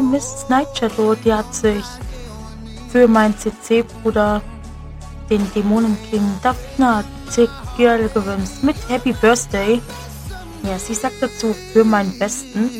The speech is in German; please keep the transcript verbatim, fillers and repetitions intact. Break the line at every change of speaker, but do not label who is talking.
Miss Nightshadow, die hat sich für meinen C C-Bruder, den Dämonenking Daphna Girl gewünscht mit Happy Birthday. Ja, sie sagt dazu für meinen Besten.